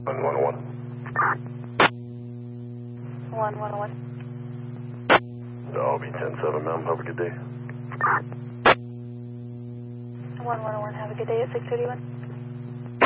111. 111. I'll be 10-7, ma'am. Have a good day. 111, have a good day at 631.